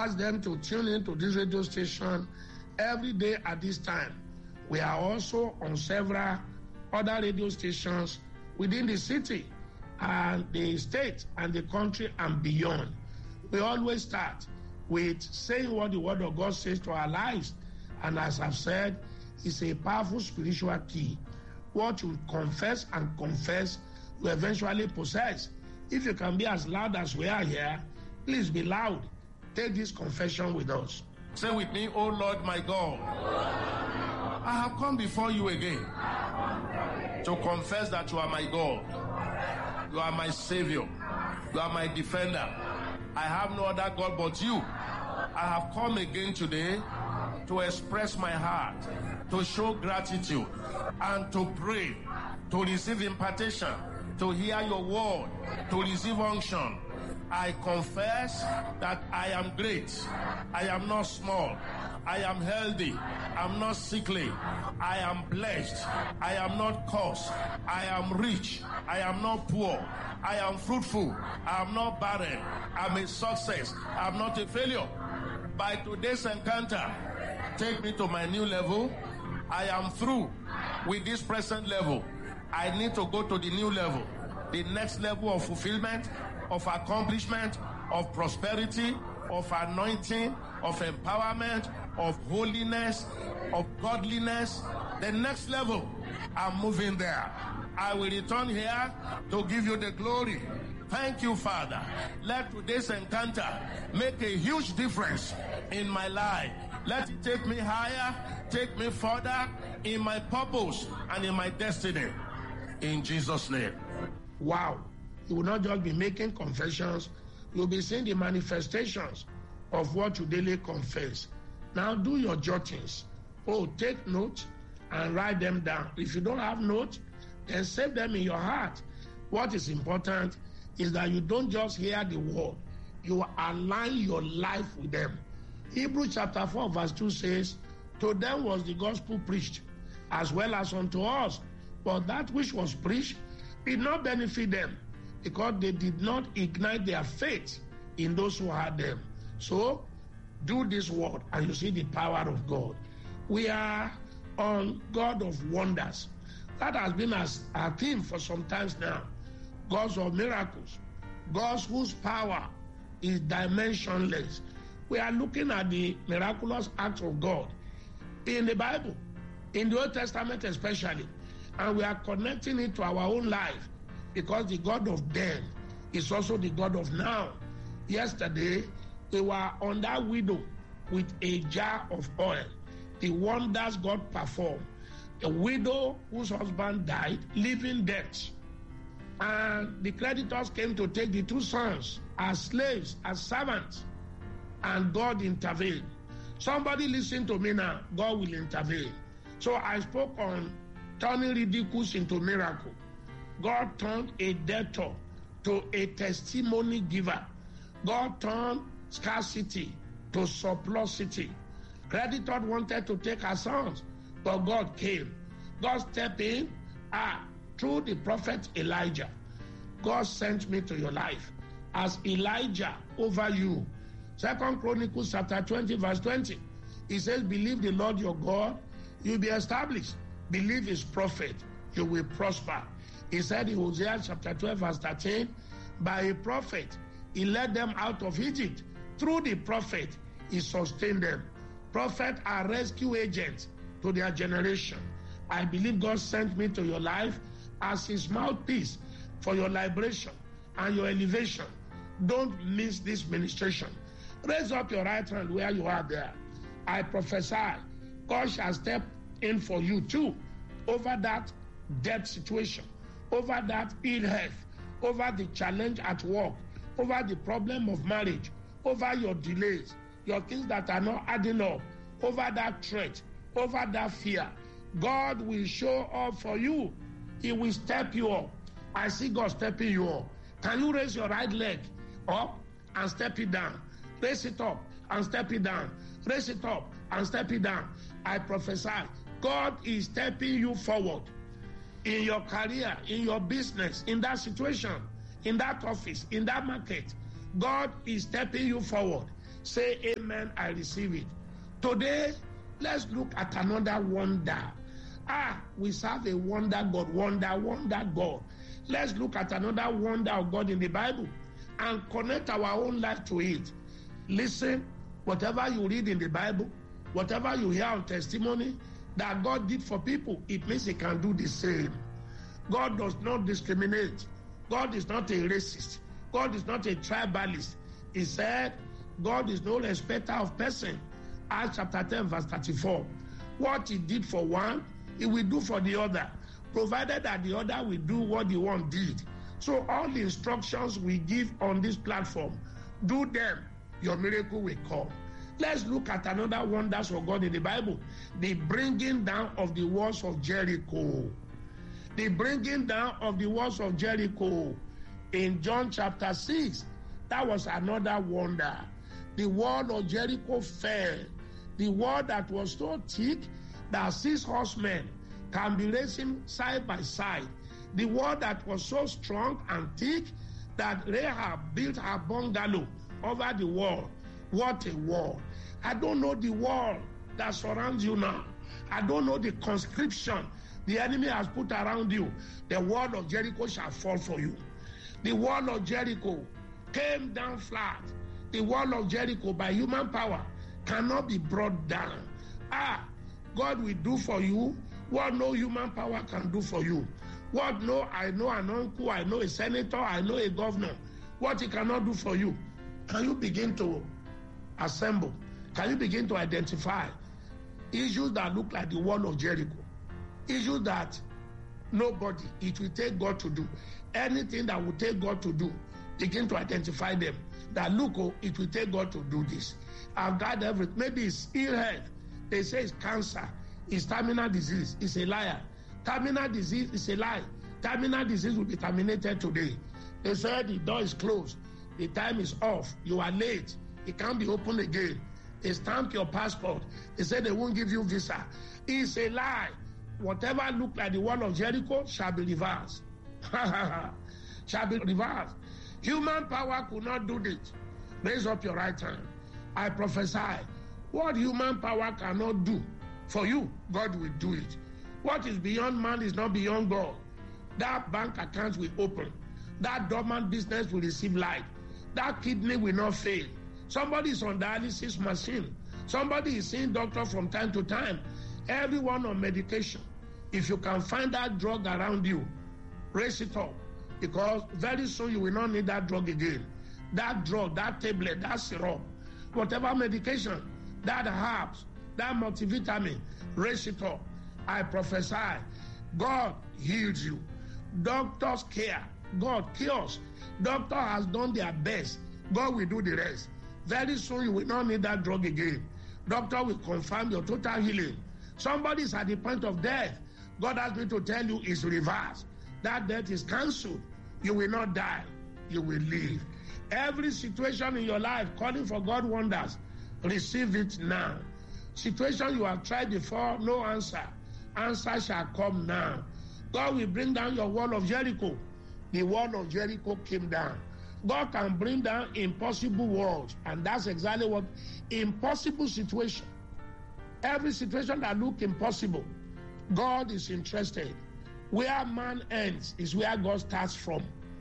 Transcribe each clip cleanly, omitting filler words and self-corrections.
ask them to tune into this radio station every day at this time. We are also on several other radio stations within the city and the state and the country and beyond. We always start with saying what the Word of God says to our lives. And as I've said, it's a powerful spiritual key. What you confess and confess, you eventually possess. If you can be as loud as we are here, please be loud. Take this confession with us. Say with me, "Oh Lord my God, I have come before you again to confess that you are my God. You are my Savior. You are my defender. I have no other God but you. I have come again today to express my heart, to show gratitude, and to pray, to receive impartation, to hear your word, to receive unction. I confess that I am great. I am not small. I am healthy. I'm not sickly. I am blessed. I am not cursed. I am rich. I am not poor. I am fruitful. I am not barren. I'm a success. I'm not a failure. By today's encounter, take me to my new level. I am through with this present level. I need to go to the new level, the next level of fulfillment, of accomplishment, of prosperity, of anointing, of empowerment, of holiness, of godliness. The next level, I'm moving there. I will return here to give you the glory. Thank you, Father. Let today's encounter make a huge difference in my life. Let it take me higher, take me further in my purpose and in my destiny. In Jesus' name. Wow. You will not just be making confessions, you'll be seeing the manifestations of what you daily confess. Now do your jottings. Take notes and write them down. If you don't have notes, then save them in your heart. What is important is that you don't just hear the word, you align your life with them. Hebrews chapter 4 verse 2 says, "To them was the gospel preached, as well as unto us. But that which was preached did not benefit them, because they did not ignite their faith in those who heard them." So, do this word and you see the power of God. We are on God of wonders. That has been our theme for some times now. Gods of miracles. Gods whose power is dimensionless. We are looking at the miraculous acts of God in the Bible, in the Old Testament especially, and we are connecting it to our own life, because the God of then is also the God of now. Yesterday, we were on that widow with a jar of oil. The wonders God performed. A widow whose husband died, leaving debt. And the creditors came to take the two sons as slaves, as servants. And God intervened. Somebody listen to me now. God will intervene. So I spoke on turning ridiculous into miracle. God turned a debtor to a testimony giver. God turned scarcity to surplusity. Creditor wanted to take her sons, but God came. God stepped in through the prophet Elijah. God sent me to your life as Elijah over you. 2 Chronicles chapter 20 verse 20. He says, "Believe the Lord your God, you'll be established. Believe his prophet, you will prosper." He said in Hosea chapter 12 verse 13, "By a prophet, he led them out of Egypt. Through the prophet, he sustained them." Prophets are rescue agents to their generation. I believe God sent me to your life as his mouthpiece for your liberation and your elevation. Don't miss this ministration. Raise up your right hand where you are there. I prophesy, God shall step in for you too, over that debt situation, over that ill health, over the challenge at work, over the problem of marriage, over your delays, your things that are not adding up, over that threat, over that fear. God will show up for you. He will step you up. I see God stepping you up. Can you raise your right leg up and step it down? Raise it up and step it down. Raise it up and step it down. I prophesy, God is stepping you forward in your career, in your business, in that situation, in that office, in that market. God is stepping you forward. Say amen, I receive it. Today, let's look at another wonder. We serve a wonder God, wonder God. Let's look at another wonder of God in the Bible and connect our own life to it. Listen, whatever you read in the Bible, whatever you hear on testimony that God did for people, it means he can do the same. God does not discriminate. God is not a racist. God is not a tribalist. He said, God is no respecter of person. Acts chapter 10, verse 34. What he did for one, he will do for the other, provided that the other will do what the one did. So all the instructions we give on this platform, do them, your miracle will come. Let's look at another wonders of God in the Bible. The bringing down of the walls of Jericho. The bringing down of the walls of Jericho. In John chapter 6, that was another wonder. The wall of Jericho fell. The wall that was so thick that 6 horsemen can be racing side by side. The wall that was so strong and thick that Rahab built her bungalow over the wall. What a wall. I don't know the wall that surrounds you now. I don't know the conscription the enemy has put around you. The wall of Jericho shall fall for you. The wall of Jericho came down flat. The wall of Jericho by human power cannot be brought down. God will do for you what no human power can do for you. What I know an uncle, I know a senator, I know a governor. What he cannot do for you. Can you begin to assemble? Can you begin to identify issues that look like the wall of Jericho? Issues that nobody, it will take God to do. Anything that will take God to do, begin to identify them. That look, it will take God to do this. I've got everything. Maybe it's ill health. They say it's cancer. It's terminal disease. It's a liar. Terminal disease is a lie. Terminal disease will be terminated today. They said the door is closed. The time is off. You are late. It can't be opened again. They stamped your passport. They said they won't give you visa. It's a lie. Whatever looked like the wall of Jericho shall be reversed. Shall be reversed. Human power could not do this. Raise up your right hand. I prophesy. What human power cannot do for you, God will do it. What is beyond man is not beyond God. That bank account will open. That dormant business will receive light. That kidney will not fail. Somebody is on dialysis machine. Somebody is seeing doctor from time to time. Everyone on medication. If you can find that drug around you, raise it up. Because very soon you will not need that drug again. That drug, that tablet, that syrup, whatever medication, that herbs, that multivitamin, raise it up. I prophesy, God heals you. Doctors care. God cures. Doctor has done their best. God will do the rest. Very soon you will not need that drug again. Doctor will confirm your total healing. Somebody is at the point of death. God has me to tell you it's reversed. That death is cancelled. You will not die. You will live. Every situation in your life calling for God wonders, receive it now. Situation you have tried before, no answer. Answer shall come now. God will bring down your wall of Jericho. The wall of Jericho came down. God can bring down impossible walls. And that's exactly what impossible situation. Every situation that looks impossible, God is interested. Where man ends is where God starts from.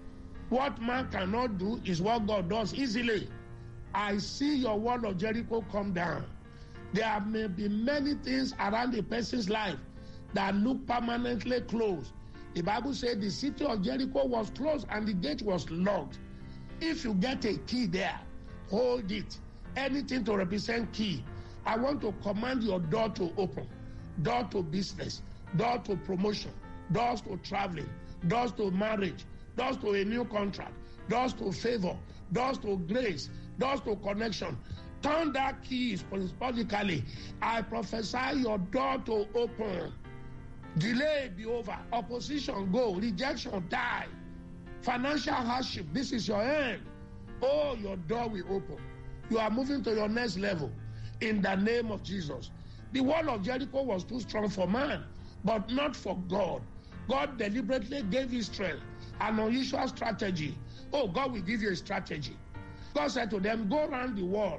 What man cannot do is what God does easily. I see your wall of Jericho come down. There may be many things around a person's life that look permanently closed. The Bible said the city of Jericho was closed and the gate was locked. If you get a key there, hold it. Anything to represent key. I want to command your door to open. Door to business. Door to promotion. Doors to traveling. Doors to marriage. Doors to a new contract. Doors to favor. Doors to grace. Doors to connection. Turn that key sporadically. I prophesy your door to open. Delay be over. Opposition go. Rejection die. Financial hardship. This is your end. Oh, your door will open. You are moving to your next level. In the name of Jesus. The wall of Jericho was too strong for man, but not for God. God deliberately gave Israel an unusual strategy. Oh, God will give you a strategy. God said to them, go around the wall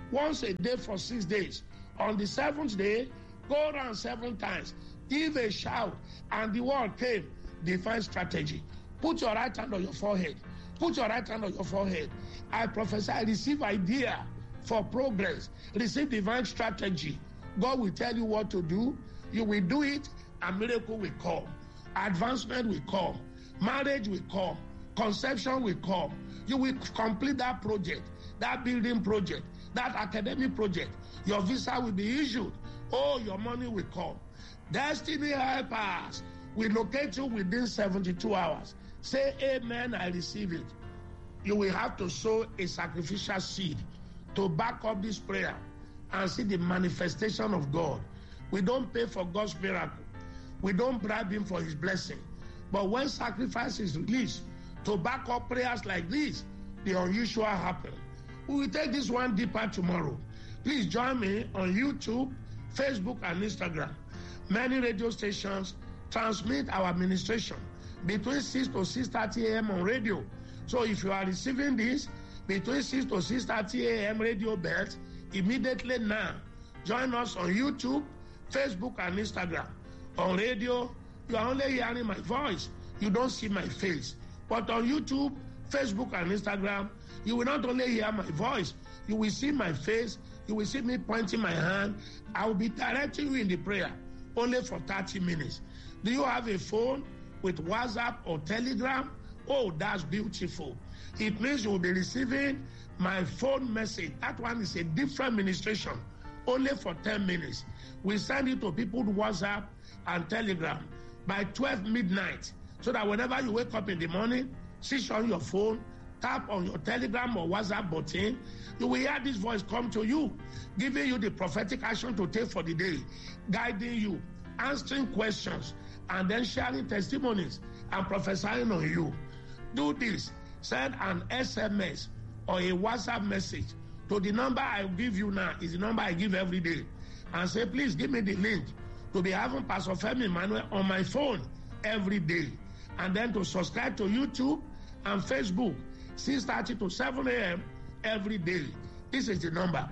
once a day for 6 days. On the 7th day, go around 7 times. Give a shout, and the word came, divine strategy. Put your right hand on your forehead. Put your right hand on your forehead. I prophesy, receive idea for progress. Receive divine strategy. God will tell you what to do. You will do it, and miracle will come. Advancement will come. Marriage will come. Conception will come. You will complete that project, that building project, that academic project. Your visa will be issued. Oh, your money will come. Destiny helpers will locate you within 72 hours. Say amen, I receive it. You will have to sow a sacrificial seed to back up this prayer and see the manifestation of God. We don't pay for God's miracle. We don't bribe him for his blessing. But when sacrifice is released to back up prayers like this, the unusual happen. We will take this one deeper tomorrow. Please join me on YouTube, Facebook, and Instagram. Many radio stations transmit our administration between 6 to 6:30 a.m. on radio. So if you are receiving this between 6 to 6:30 a.m. radio bells, immediately now, join us on YouTube, Facebook, and Instagram. On radio, you are only hearing my voice. You don't see my face. But on YouTube, Facebook, and Instagram, you will not only hear my voice, you will see my face, you will see me pointing my hand. I will be directing you in the prayer only for 30 minutes. Do you have a phone with WhatsApp or Telegram? Oh, that's beautiful. It means you will be receiving my phone message. That one is a different ministration, only for 10 minutes. We send it to people with WhatsApp and Telegram by 12 midnight, so that whenever you wake up in the morning, switch on your phone, tap on your Telegram or WhatsApp button, you will hear this voice come to you, giving you the prophetic action to take for the day, guiding you, answering questions, and then sharing testimonies and prophesying on you. Do this. Send an SMS or a WhatsApp message to the number I give you now. Is the number I give every day. And say, please give me the link to be having Pastor Femi Emmanuel on my phone every day. And then to subscribe to YouTube and Facebook, 6:30 to 7 a.m. every day. This is the number,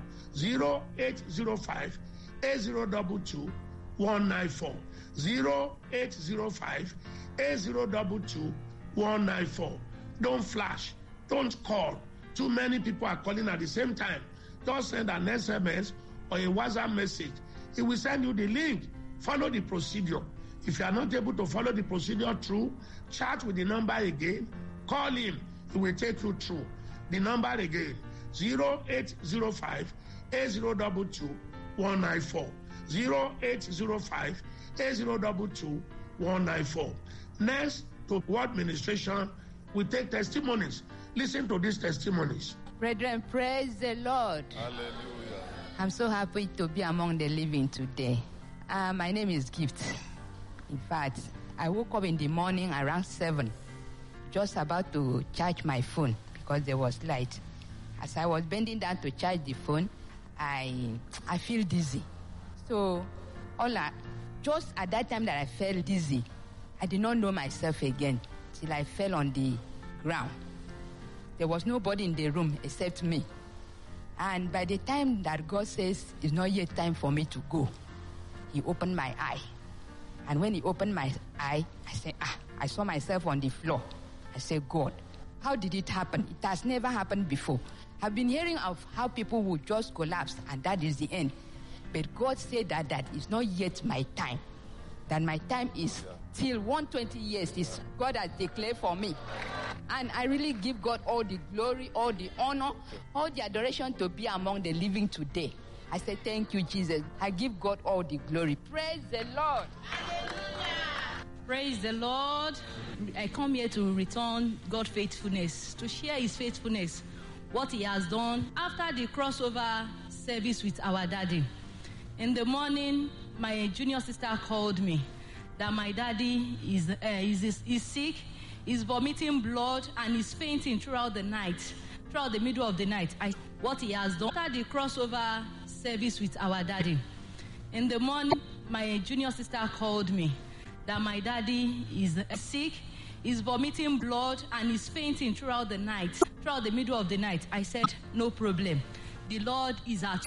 0805 8022 194. 0805 8022 194. Don't flash. Don't call. Too many people are calling at the same time. Just send an SMS or a WhatsApp message. It will send you the link. Follow the procedure. If you are not able to follow the procedure through, chat with the number again. Call him. He will take you through. The number again, 0805 8022 194. 0805 8022 194. Next, to word ministration, we take testimonies. Listen to these testimonies. Brethren, praise the Lord. Hallelujah. I'm so happy to be among the living today. My name is Gift. In fact, I woke up in the morning around 7, just about to charge my phone because there was light. As I was bending down to charge the phone, I feel dizzy. So, just at that time that I felt dizzy, I did not know myself again till I fell on the ground. There was nobody in the room except me. And by the time that God says it's not yet time for me to go, he opened my eye. And when he opened my eye, I said, I saw myself on the floor. I said, God, how did it happen? It has never happened before. I've been hearing of how people would just collapse and that is the end. But God said that is not yet my time. That my time is till 120 years is God has declared for me. And I really give God all the glory, all the honor, all the adoration to be among the living today. I say, thank you, Jesus. I give God all the glory. Praise the Lord. Hallelujah. Praise the Lord. I come here to return God's faithfulness, to share his faithfulness, what he has done after the crossover service with our daddy. In the morning, my junior sister called me that my daddy is sick, is vomiting blood, and is fainting throughout the night, throughout the middle of the night. What he has done after the crossover service with our daddy. In the morning, my junior sister called me that my daddy is sick, is vomiting blood, and is fainting throughout the night, throughout the middle of the night. I said, no problem. The Lord is at